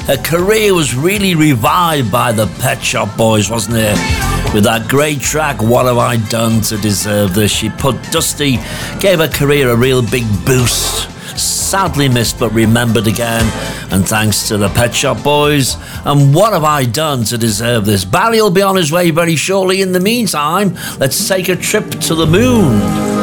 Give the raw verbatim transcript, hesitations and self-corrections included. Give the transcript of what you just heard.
Her career was really revived by the Pet Shop Boys, wasn't it? With that great track, What Have I Done to Deserve This? She put Dusty, gave her career a real big boost. Sadly missed but remembered again, and thanks to the Pet Shop Boys. And what have I done to deserve this? Barry will be on his way very shortly. In the meantime, let's take a trip to the moon.